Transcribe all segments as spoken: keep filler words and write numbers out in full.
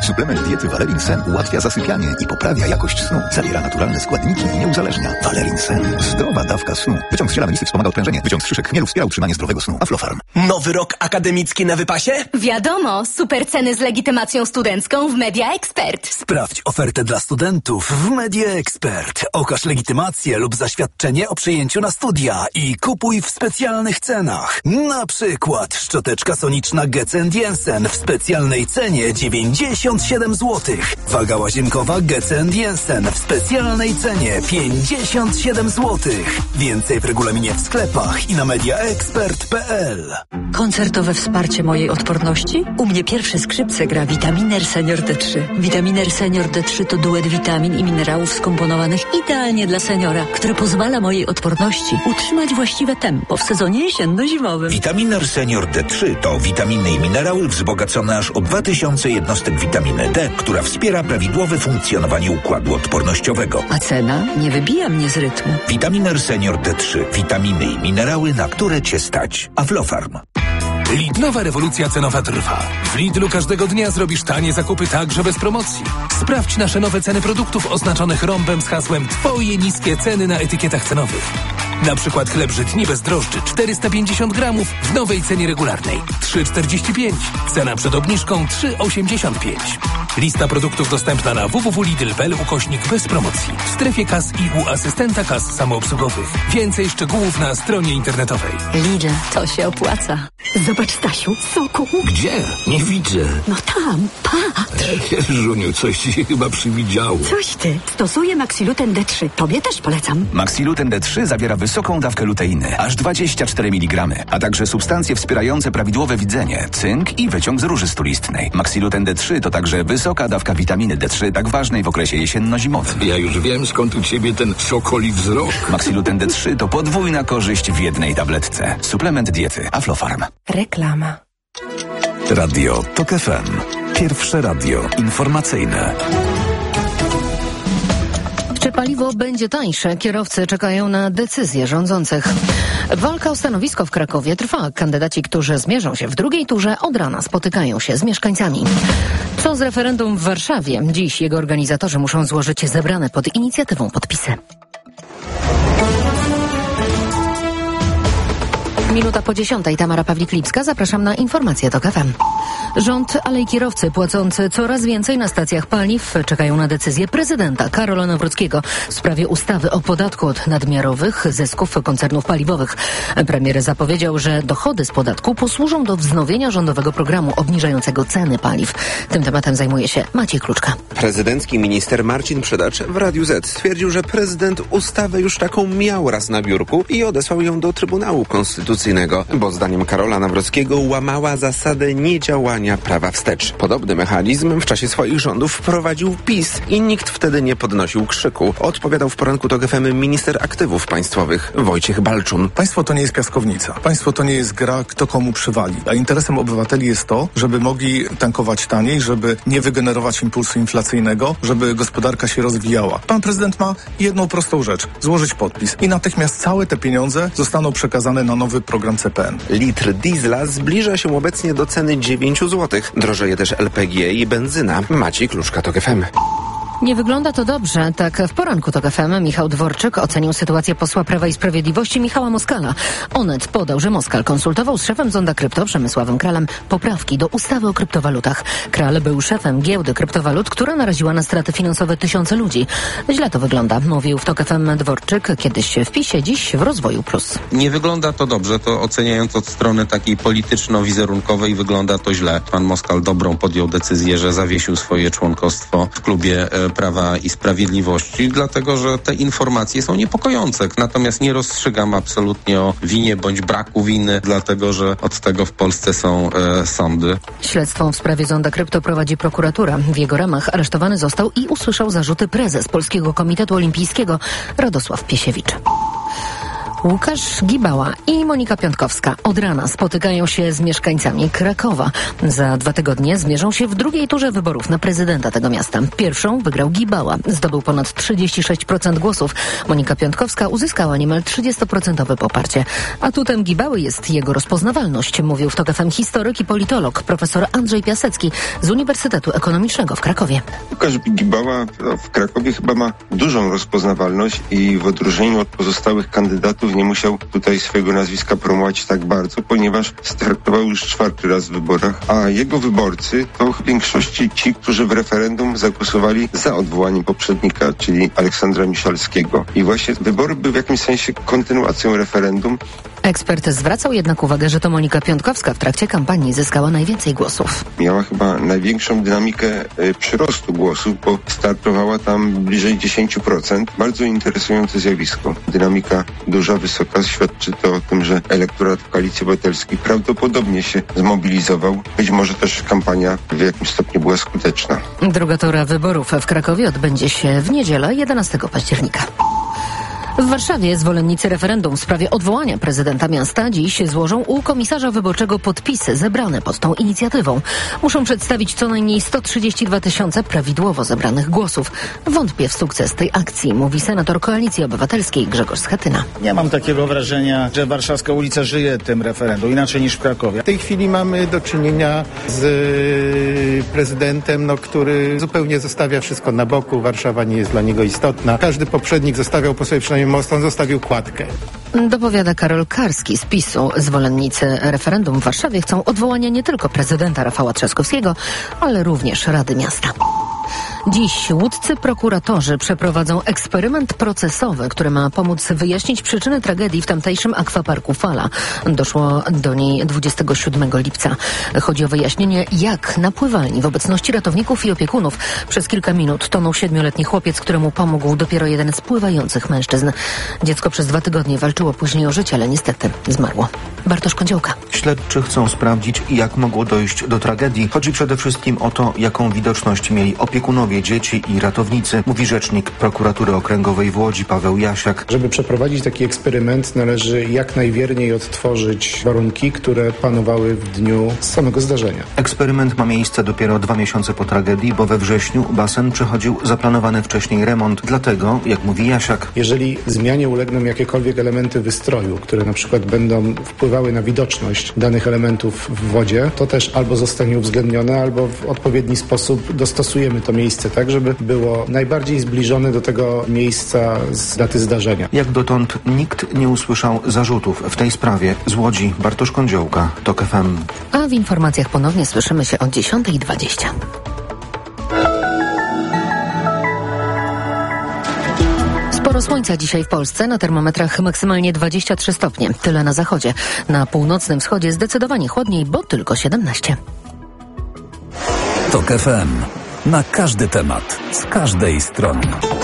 Suplement diety Valerin Sen ułatwia zasypianie i poprawia jakość snu. Zawiera naturalne składniki i nie uzależnia. Valerin Sen. Zdrowa dawka snu. Wyciąg z ziela melisy wspomaga odprężenie. Wyciąg z szyszek chmielu wspiera utrzymanie zdrowego snu. Aflofarm. Nowy rok akademicki na wypasie? Wiadomo, super ceny z legitymacją studencką w Media Expert. Sprawdź ofertę dla studentów w Media Expert. Okaż legitymację lub zaświadczenie o przyjęciu na studia i kupuj w specjalnych cenach. Na przykład szczoteczka soniczna Getz and Jensen w specjalnej cenie dziewięćdziesiąt siedem złotych. Waga łazienkowa Getz and Jensen w specjalnej cenie pięćdziesiąt siedem złotych. Więcej w regulaminie w sklepach i na mediaexpert kropka p l. Koncertowe wsparcie mojej odporności? U mnie pierwsze skrzypce gra Vitaminer Senior D trzy. Vitaminer Senior D trzy to duet witamin i minerałów skomponowanych idealnie dla seniora, który pozwala mojej odporności utrzymać właściwe tempo w sezonie jesienno-zimowym. Vitaminer Senior D trzy to witaminy i minerały wzbogacone aż o dwa tysiące jednostek witaminy D, która wspiera prawidłowe funkcjonowanie układu odpornościowego. A cena nie wybija mnie z rytmu. Vitaminer Senior D trzy. Witaminy i minerały, na które Cię stać. Aflofarm. Lidlowa rewolucja cenowa trwa. W Lidlu każdego dnia zrobisz tanie zakupy także bez promocji. Sprawdź nasze nowe ceny produktów oznaczonych rąbem z hasłem Twoje niskie ceny na etykietach cenowych. Na przykład chleb żytni bez drożdży czterysta pięćdziesiąt gramów w nowej cenie regularnej trzy czterdzieści pięć. Cena przed obniżką trzy osiemdziesiąt pięć. Lista produktów dostępna na w w w kropka lidl kropka p l ukośnik bez promocji. W strefie kas i u asystenta kas samoobsługowych. Więcej szczegółów na stronie internetowej. Lidl, to się opłaca. Zobacz, Stasiu, soku. Gdzie? Nie widzę. No tam, patrz. Żuniu, coś ci się chyba przywidziało. Coś ty. Stosuję Maxiluten D trzy. Tobie też polecam. Maxiluten D trzy zawiera wysoką dawkę luteiny, aż dwadzieścia cztery miligramy, a także substancje wspierające prawidłowe widzenie, cynk i wyciąg z róży stulistnej. Maxiluten D trzy to także wysoka dawka witaminy D trzy, tak ważnej w okresie jesienno-zimowym. Ja już wiem, skąd u ciebie ten sokoli wzrok. Maxiluten D trzy to podwójna korzyść w jednej tabletce. Suplement diety Aflofarm. Reklama. Radio Tok F M. Pierwsze radio informacyjne. Czy paliwo będzie tańsze? Kierowcy czekają na decyzję rządzących. Walka o stanowisko w Krakowie trwa. Kandydaci, którzy zmierzą się w drugiej turze, od rana spotykają się z mieszkańcami. Co z referendum w Warszawie? Dziś jego organizatorzy muszą złożyć zebrane pod inicjatywą podpisy. Minuta po dziesiątej. Tamara Pawlik-Lipska. Zapraszam na informacje Tok F M. Rząd, ale i kierowcy płacący coraz więcej na stacjach paliw czekają na decyzję prezydenta Karola Nawrockiego w sprawie ustawy o podatku od nadmiarowych zysków koncernów paliwowych. Premier zapowiedział, że dochody z podatku posłużą do wznowienia rządowego programu obniżającego ceny paliw. Tym tematem zajmuje się Maciej Kluczka. Prezydencki minister Marcin Przydacz w Radiu Z stwierdził, że prezydent ustawę już taką miał raz na biurku i odesłał ją do Trybunału Konstytucyjnego, bo zdaniem Karola Nawrockiego łamała zasadę niedziałania prawa wstecz. Podobny mechanizm w czasie swoich rządów wprowadził PiS i nikt wtedy nie podnosił krzyku. Odpowiadał w poranku Tok F M minister aktywów państwowych Wojciech Balczun. Państwo to nie jest piaskownica. Państwo to nie jest gra, kto komu przywali. A interesem obywateli jest to, żeby mogli tankować taniej, żeby nie wygenerować impulsu inflacyjnego, żeby gospodarka się rozwijała. Pan prezydent ma jedną prostą rzecz. Złożyć podpis. I natychmiast całe te pieniądze zostaną przekazane na nowy program C P N. Litr diesla zbliża się obecnie do ceny dziewięć złotych. Drożeje też L P G i benzyna. Maciej Kluczka, Tok F M. Nie wygląda to dobrze. Tak w poranku Tok F M Michał Dworczyk ocenił sytuację posła Prawa i Sprawiedliwości Michała Moskala. Onet podał, że Moskal konsultował z szefem Zonda Krypto Przemysławem Kralem poprawki do ustawy o kryptowalutach. Kral był szefem giełdy kryptowalut, która naraziła na straty finansowe tysiące ludzi. Źle to wygląda, mówił w Tok F M Dworczyk, kiedyś w PiSie, dziś w Rozwoju Plus. Nie wygląda to dobrze, to oceniając od strony takiej polityczno-wizerunkowej wygląda to źle. Pan Moskal dobrą podjął decyzję, że zawiesił swoje członkostwo w klubie e, Prawa i Sprawiedliwości, dlatego że te informacje są niepokojące. Natomiast nie rozstrzygam absolutnie o winie bądź braku winy, dlatego że od tego w Polsce są e, sądy. Śledztwo w sprawie Zonda Krypto prowadzi prokuratura. W jego ramach aresztowany został i usłyszał zarzuty prezes Polskiego Komitetu Olimpijskiego Radosław Piesiewicz. Łukasz Gibała i Monika Piątkowska od rana spotykają się z mieszkańcami Krakowa. Za dwa tygodnie zmierzą się w drugiej turze wyborów na prezydenta tego miasta. Pierwszą wygrał Gibała. Zdobył ponad trzydzieści sześć procent głosów. Monika Piątkowska uzyskała niemal trzydzieści procent poparcie. Atutem Gibały jest jego rozpoznawalność, mówił w TOK F M historyk i politolog profesor Andrzej Piasecki z Uniwersytetu Ekonomicznego w Krakowie. Łukasz Gibała w Krakowie chyba ma dużą rozpoznawalność i w odróżnieniu od pozostałych kandydatów nie musiał tutaj swojego nazwiska promować tak bardzo, ponieważ startował już czwarty raz w wyborach, a jego wyborcy to w większości ci, którzy w referendum zagłosowali za odwołaniem poprzednika, czyli Aleksandra Miszalskiego. I właśnie wybory były w jakimś sensie kontynuacją referendum. Ekspert zwracał jednak uwagę, że to Monika Piątkowska w trakcie kampanii zyskała najwięcej głosów. Miała chyba największą dynamikę y, przyrostu głosów, bo startowała tam bliżej dziesięć procent. Bardzo interesujące zjawisko. Dynamika duża, wysoka, świadczy to o tym, że elektorat Koalicji Obywatelskiej prawdopodobnie się zmobilizował. Być może też kampania w jakimś stopniu była skuteczna. Druga tura wyborów w Krakowie odbędzie się w niedzielę jedenastego października. W Warszawie zwolennicy referendum w sprawie odwołania prezydenta miasta dziś złożą u komisarza wyborczego podpisy zebrane pod tą inicjatywą. Muszą przedstawić co najmniej sto trzydzieści dwa tysiące prawidłowo zebranych głosów. Wątpię w sukces tej akcji, mówi senator Koalicji Obywatelskiej Grzegorz Schetyna. Nie mam takiego wrażenia, że warszawska ulica żyje tym referendum, inaczej niż w Krakowie. W tej chwili mamy do czynienia z prezydentem, no, który zupełnie zostawia wszystko na boku. Warszawa nie jest dla niego istotna. Każdy poprzednik zostawiał po sobie przynajmniej most, on zostawił kładkę. Dopowiada Karol Karski z PiSu. Zwolennicy referendum w Warszawie chcą odwołania nie tylko prezydenta Rafała Trzaskowskiego, ale również Rady Miasta. Dziś łódzcy prokuratorzy przeprowadzą eksperyment procesowy, który ma pomóc wyjaśnić przyczyny tragedii w tamtejszym akwaparku Fala. Doszło do niej dwudziestego siódmego lipca. Chodzi o wyjaśnienie, jak na pływalni w obecności ratowników i opiekunów przez kilka minut tonął siedmioletni chłopiec, któremu pomógł dopiero jeden z pływających mężczyzn. Dziecko przez dwa tygodnie walczyło później o życie, ale niestety zmarło. Bartosz Kądziołka. Śledczy chcą sprawdzić, jak mogło dojść do tragedii. Chodzi przede wszystkim o to, jaką widoczność mieli opiekunowie dzieci i ratownicy, mówi rzecznik Prokuratury Okręgowej w Łodzi Paweł Jasiak. Żeby przeprowadzić taki eksperyment, należy jak najwierniej odtworzyć warunki, które panowały w dniu samego zdarzenia. Eksperyment ma miejsce dopiero dwa miesiące po tragedii, bo we wrześniu basen przechodził zaplanowany wcześniej remont. Dlatego, jak mówi Jasiak, jeżeli zmianie ulegną jakiekolwiek elementy wystroju, które na przykład będą wpływały na widoczność danych elementów w wodzie, to też albo zostanie uwzględnione, albo w odpowiedni sposób dostosujemy to miejsce tak, żeby było najbardziej zbliżone do tego miejsca z daty zdarzenia. Jak dotąd nikt nie usłyszał zarzutów w tej sprawie. Z Łodzi Bartosz Kądziołka, TOK F M. A w informacjach ponownie słyszymy się o dziesiąta dwadzieścia. Sporo słońca dzisiaj w Polsce, na termometrach maksymalnie dwadzieścia trzy stopnie. Tyle na zachodzie. Na północnym wschodzie zdecydowanie chłodniej, bo tylko siedemnaście. TOK F M. Na każdy temat, z każdej strony.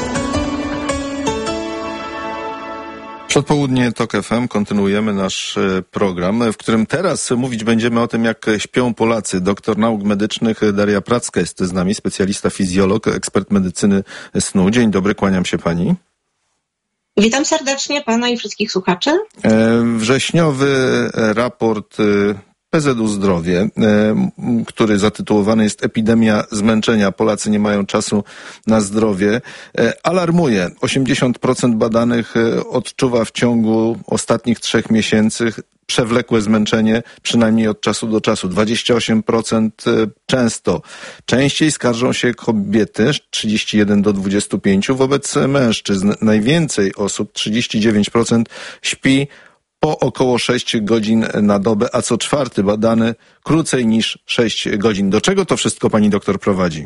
Przedpołudnie TOK F M, kontynuujemy nasz program, w którym teraz mówić będziemy o tym, jak śpią Polacy. Doktor nauk medycznych Daria Pracka jest z nami, specjalista fizjolog, ekspert medycyny snu. Dzień dobry, kłaniam się pani. Witam serdecznie pana i wszystkich słuchaczy. Wrześniowy raport P Z U Zdrowie, który zatytułowany jest Epidemia zmęczenia. Polacy nie mają czasu na zdrowie. Alarmuje. osiemdziesiąt procent badanych odczuwa w ciągu ostatnich trzech miesięcy przewlekłe zmęczenie, przynajmniej od czasu do czasu. dwadzieścia osiem procent często. Częściej skarżą się kobiety, trzydzieści jeden do dwudziestu pięciu, wobec mężczyzn. Najwięcej osób, trzydzieści dziewięć procent, śpi po około sześć godzin na dobę, a co czwarty badany krócej niż sześć godzin. Do czego to wszystko pani doktor prowadzi?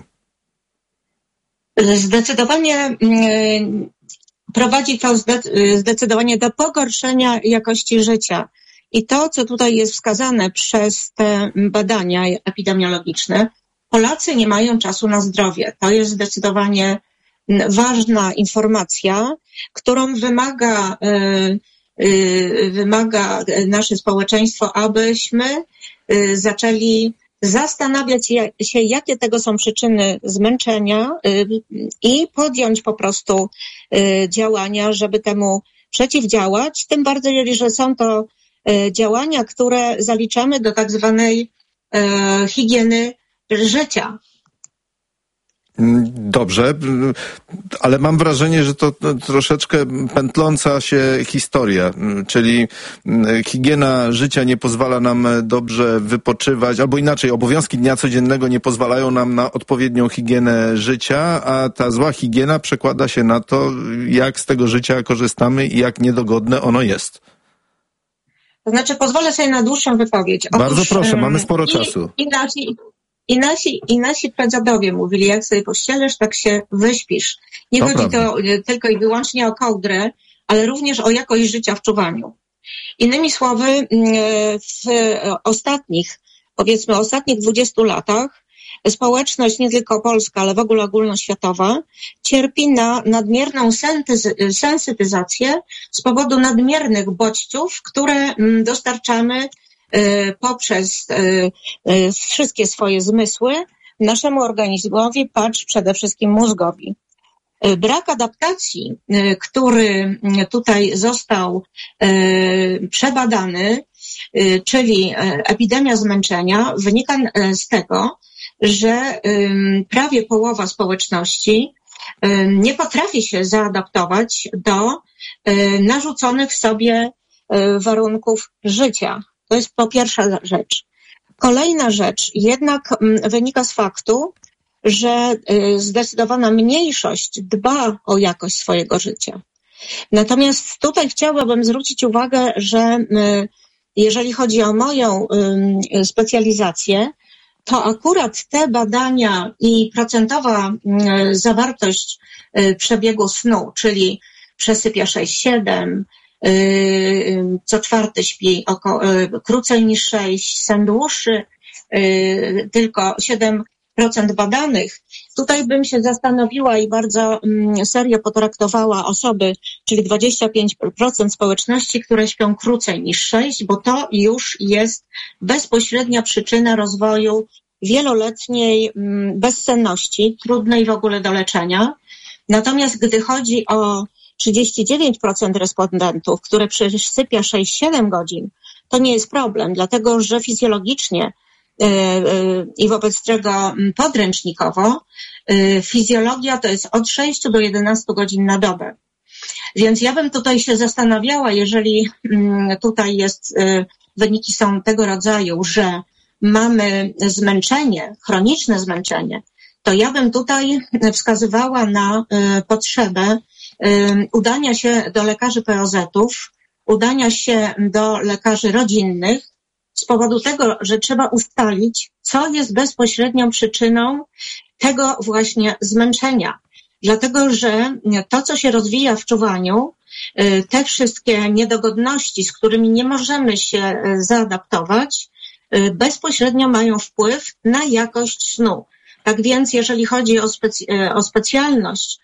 Zdecydowanie prowadzi to zdecydowanie do pogorszenia jakości życia. I to, co tutaj jest wskazane przez te badania epidemiologiczne, Polacy nie mają czasu na zdrowie. To jest zdecydowanie ważna informacja, którą wymaga wymaga nasze społeczeństwo, abyśmy zaczęli zastanawiać się, jakie tego są przyczyny zmęczenia i podjąć po prostu działania, żeby temu przeciwdziałać, tym bardziej, że są to działania, które zaliczamy do tak zwanej higieny życia. Dobrze, ale mam wrażenie, że to troszeczkę pętląca się historia, czyli higiena życia nie pozwala nam dobrze wypoczywać, albo inaczej, obowiązki dnia codziennego nie pozwalają nam na odpowiednią higienę życia, a ta zła higiena przekłada się na to, jak z tego życia korzystamy i jak niedogodne ono jest. To znaczy, pozwolę sobie na dłuższą wypowiedź. Bardzo Otóż, proszę, mamy sporo i, czasu. I nasi, i, nasi, I nasi pradziadowie mówili, jak sobie pościelesz, tak się wyśpisz. Nie To chodzi prawda. to tylko i wyłącznie o kołdrę, ale również o jakość życia w czuwaniu. Innymi słowy, w ostatnich, powiedzmy ostatnich dwudziestu latach społeczność, nie tylko polska, ale w ogóle ogólnoświatowa, cierpi na nadmierną sentyzy- sensytyzację z powodu nadmiernych bodźców, które dostarczamy poprzez wszystkie swoje zmysły naszemu organizmowi, patrz przede wszystkim mózgowi. Brak adaptacji, który tutaj został przebadany, czyli epidemia zmęczenia, wynika z tego, że prawie połowa społeczności nie potrafi się zaadaptować do narzuconych sobie warunków życia. To jest po pierwsza rzecz. Kolejna rzecz jednak wynika z faktu, że zdecydowana mniejszość dba o jakość swojego życia. Natomiast tutaj chciałabym zwrócić uwagę, że jeżeli chodzi o moją specjalizację, to akurat te badania i procentowa zawartość przebiegu snu, czyli przesypia sześć siedem, co czwarty śpi około, krócej niż sześć, sen dłuższy, tylko siedem procent badanych. Tutaj bym się zastanowiła i bardzo serio potraktowała osoby, czyli dwadzieścia pięć procent społeczności, które śpią krócej niż sześć, bo to już jest bezpośrednia przyczyna rozwoju wieloletniej bezsenności, trudnej w ogóle do leczenia. Natomiast gdy chodzi o trzydzieści dziewięć procent respondentów, które przesypia sześć siedem godzin, to nie jest problem, dlatego że fizjologicznie i wobec czego podręcznikowo fizjologia to jest od sześciu do jedenastu godzin na dobę. Więc ja bym tutaj się zastanawiała, jeżeli tutaj jest, wyniki są tego rodzaju, że mamy zmęczenie, chroniczne zmęczenie, to ja bym tutaj wskazywała na potrzebę udania się do lekarzy P O Z-ów, udania się do lekarzy rodzinnych, z powodu tego, że trzeba ustalić, co jest bezpośrednią przyczyną tego właśnie zmęczenia. Dlatego, że to, co się rozwija w czuwaniu, te wszystkie niedogodności, z którymi nie możemy się zaadaptować, bezpośrednio mają wpływ na jakość snu. Tak więc, jeżeli chodzi o, specy- o specjalność,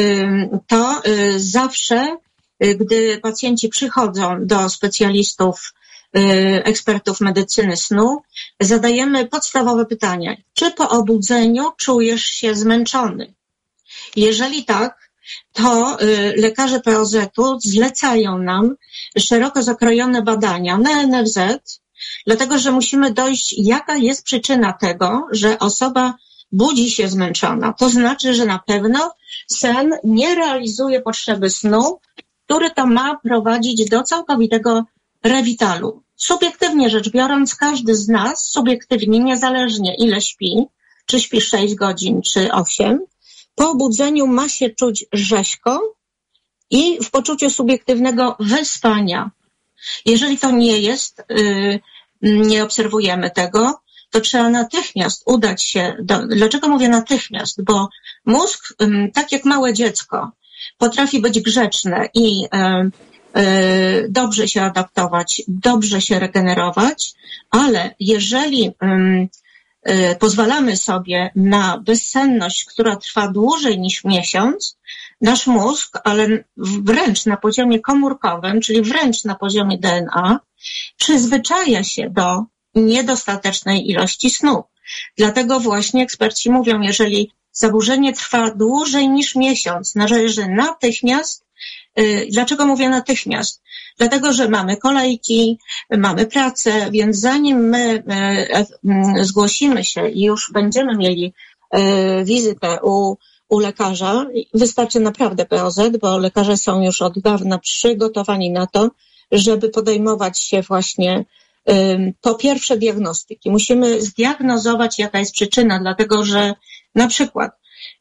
to zawsze, gdy pacjenci przychodzą do specjalistów, ekspertów medycyny snu, zadajemy podstawowe pytanie. Czy po obudzeniu czujesz się zmęczony? Jeżeli tak, to lekarze P O Z-u zlecają nam szeroko zakrojone badania na N F Z, dlatego że musimy dojść, jaka jest przyczyna tego, że osoba budzi się zmęczona. To znaczy, że na pewno sen nie realizuje potrzeby snu, który to ma prowadzić do całkowitego rewitalu. Subiektywnie rzecz biorąc, każdy z nas, subiektywnie, niezależnie ile śpi, czy śpi sześć godzin, czy osiem, po obudzeniu ma się czuć rzeźko i w poczuciu subiektywnego wyspania. Jeżeli to nie jest, yy, nie obserwujemy tego, to trzeba natychmiast udać się do... Dlaczego mówię natychmiast? Bo mózg, yy, tak jak małe dziecko, potrafi być grzeczne i yy, dobrze się adaptować, dobrze się regenerować, ale jeżeli um, y, pozwalamy sobie na bezsenność, która trwa dłużej niż miesiąc, nasz mózg, ale wręcz na poziomie komórkowym, czyli wręcz na poziomie D N A, przyzwyczaja się do niedostatecznej ilości snu. Dlatego właśnie eksperci mówią, jeżeli zaburzenie trwa dłużej niż miesiąc, należy natychmiast Dlaczego mówię natychmiast? Dlatego, że mamy kolejki, mamy pracę, więc zanim my zgłosimy się i już będziemy mieli wizytę u, u lekarza, wystarczy naprawdę P O Z, bo lekarze są już od dawna przygotowani na to, żeby podejmować się właśnie po pierwsze diagnostyki. Musimy zdiagnozować, jaka jest przyczyna, dlatego że na przykład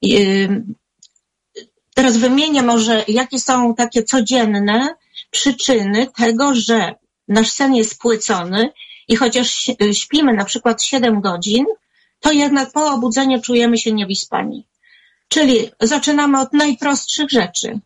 teraz wymienię może, jakie są takie codzienne przyczyny tego, że nasz sen jest spłycony i chociaż śpimy na przykład siedem godzin, to jednak po obudzeniu czujemy się niewyspani. Czyli zaczynamy od najprostszych rzeczy.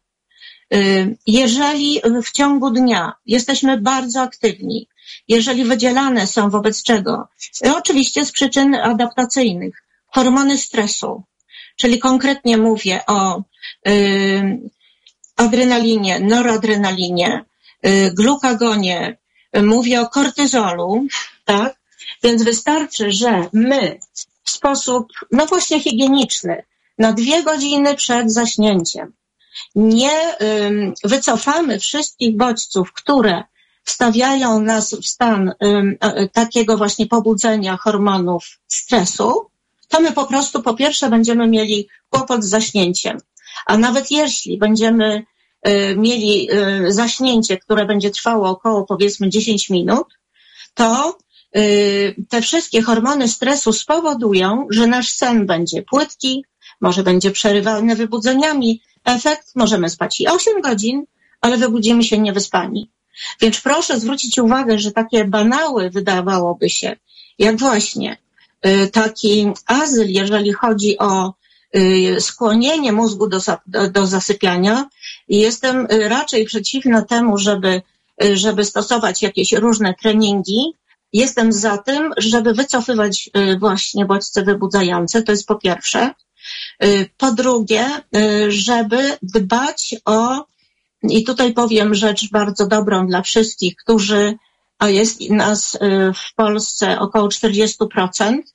Jeżeli w ciągu dnia jesteśmy bardzo aktywni, jeżeli wydzielane są wobec czego, oczywiście z przyczyn adaptacyjnych, hormony stresu, czyli konkretnie mówię o y, adrenalinie, noradrenalinie, y, glukagonie, y, mówię o kortyzolu, tak? Więc wystarczy, że my w sposób, no właśnie higieniczny, na dwie godziny przed zaśnięciem nie y, wycofamy wszystkich bodźców, które wstawiają nas w stan y, y, takiego właśnie pobudzenia hormonów stresu, to my po prostu po pierwsze będziemy mieli kłopot z zaśnięciem. A nawet jeśli będziemy y, mieli y, zaśnięcie, które będzie trwało około powiedzmy dziesięć minut, to y, te wszystkie hormony stresu spowodują, że nasz sen będzie płytki, może będzie przerywany wybudzeniami. Efekt, możemy spać i osiem godzin, ale wybudzimy się niewyspani. Więc proszę zwrócić uwagę, że takie banały wydawałoby się, jak właśnie y, taki azyl, jeżeli chodzi o y, skłonienie mózgu do, do, do zasypiania. I jestem raczej przeciwna temu, żeby, y, żeby stosować jakieś różne treningi. Jestem za tym, żeby wycofywać y, właśnie bodźce wybudzające, to jest po pierwsze. Po drugie, żeby dbać o, i tutaj powiem rzecz bardzo dobrą dla wszystkich, którzy, a jest nas w Polsce około czterdzieści procent,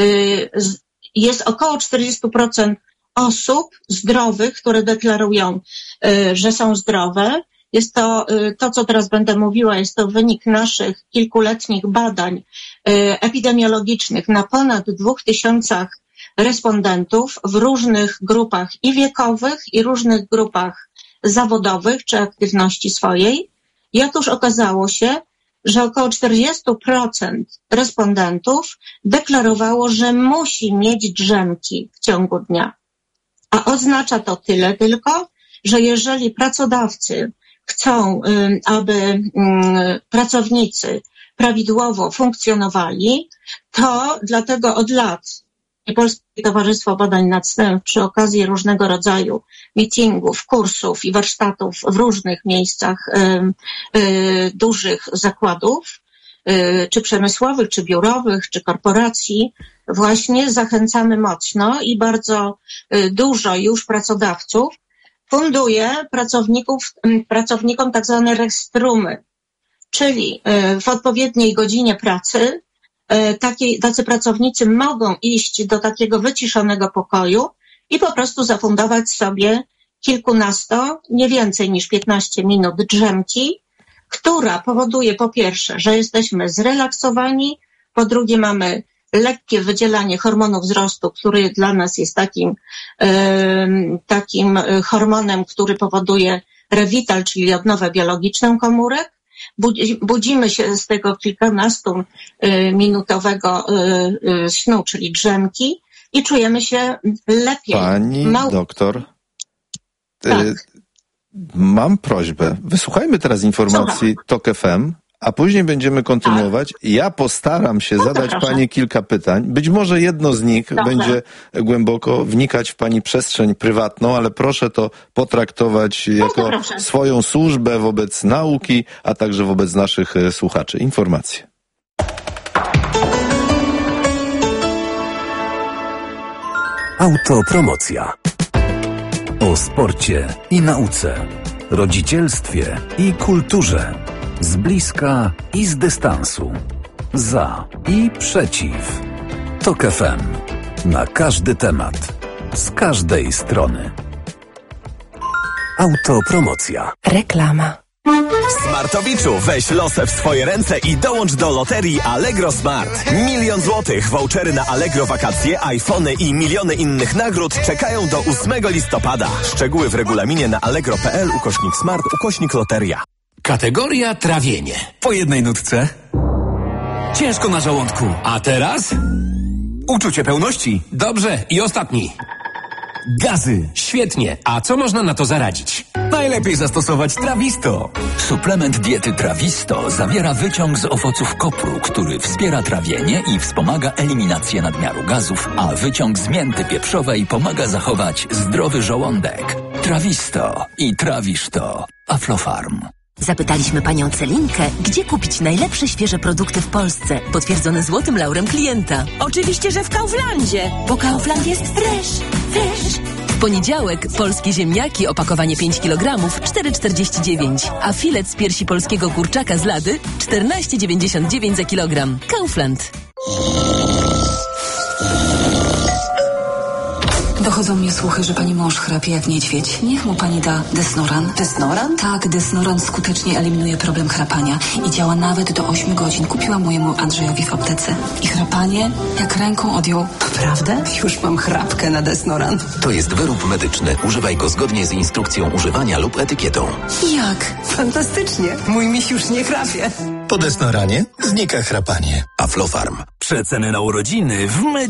jest około czterdzieści procent osób zdrowych, które deklarują, że są zdrowe. Jest to, to co teraz będę mówiła, jest to wynik naszych kilkuletnich badań epidemiologicznych na ponad dwóch tysiącach respondentów w różnych grupach i wiekowych, i różnych grupach zawodowych czy aktywności swojej. I otóż okazało się, że około czterdzieści procent respondentów deklarowało, że musi mieć drzemki w ciągu dnia. A oznacza to tyle tylko, że jeżeli pracodawcy chcą, aby pracownicy prawidłowo funkcjonowali, to dlatego od lat Polskie Towarzystwo Badań nad Snem przy okazji różnego rodzaju meetingów, kursów i warsztatów w różnych miejscach y, y, dużych zakładów, y, czy przemysłowych, czy biurowych, czy korporacji, właśnie zachęcamy mocno i bardzo y, dużo już pracodawców funduje pracowników, y, pracownikom tak zwane restrumy, czyli y, w odpowiedniej godzinie pracy Taki, tacy pracownicy mogą iść do takiego wyciszonego pokoju i po prostu zafundować sobie kilkunasto, nie więcej niż piętnaście minut drzemki, która powoduje po pierwsze, że jesteśmy zrelaksowani, po drugie mamy lekkie wydzielanie hormonu wzrostu, który dla nas jest takim, yy, takim hormonem, który powoduje rewital, czyli odnowę biologiczną komórek. Budzimy się z tego kilkunastu minutowego snu, czyli drzemki, i czujemy się lepiej. Pani Mał... doktor, tak. y, mam prośbę. Wysłuchajmy teraz informacji Tok F M, a później będziemy kontynuować. Tak. Ja postaram się no zadać proszę. Pani kilka pytań. Być może jedno z nich Dobrze. będzie głęboko wnikać w Pani przestrzeń prywatną, ale proszę to potraktować no jako proszę. swoją służbę wobec nauki, a także wobec naszych słuchaczy. Informacje. Autopromocja. O sporcie i nauce, rodzicielstwie i kulturze. Z bliska i z dystansu. Za i przeciw. Tok F M. Na każdy temat. Z każdej strony. Autopromocja. Reklama. Smartowiczu, weź losę w swoje ręce i dołącz do loterii Allegro Smart. Milion złotych, vouchery na Allegro wakacje, iPhony i miliony innych nagród czekają do ósmego listopada. Szczegóły w regulaminie na allegro.pl ukośnik smart ukośnik loteria. Kategoria trawienie. Po jednej nutce. Ciężko na żołądku. A teraz? Uczucie pełności. Dobrze. I ostatni. Gazy. Świetnie. A co można na to zaradzić? Najlepiej zastosować Trawisto. Suplement diety Trawisto zawiera wyciąg z owoców kopru, który wspiera trawienie i wspomaga eliminację nadmiaru gazów, a wyciąg z mięty pieprzowej pomaga zachować zdrowy żołądek. Trawisto i trawisz to. Aflofarm. Zapytaliśmy panią Celinkę, gdzie kupić najlepsze świeże produkty w Polsce, potwierdzone złotym laurem klienta. Oczywiście, że w Kauflandzie, bo Kaufland jest fresh, fresh. W poniedziałek polskie ziemniaki, opakowanie pięć kilogramów, cztery czterdzieści dziewięć, a filet z piersi polskiego kurczaka z Lady czternaście dziewięćdziesiąt dziewięć za kilogram. Kaufland. Dochodzą mnie słuchy, że pani mąż chrapie jak niedźwiedź. Niech mu pani da Desnoran. Desnoran? Tak, Desnoran skutecznie eliminuje problem chrapania i działa nawet do ośmiu godzin. Kupiłam mojemu Andrzejowi w aptece. I chrapanie jak ręką odjął. Prawda? Już mam chrapkę na Desnoran. To jest wyrób medyczny. Używaj go zgodnie z instrukcją używania lub etykietą. Jak? Fantastycznie. Mój miś już nie chrapie. Po Desnoranie znika chrapanie. Aflofarm. Przeceny na urodziny w